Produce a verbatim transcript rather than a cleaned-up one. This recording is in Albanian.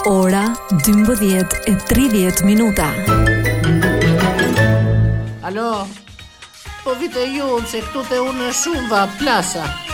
Ora dymbëdhjetë e tridhjetë minuta. Alo, po vite ju se këtu te unë shumë va plasa.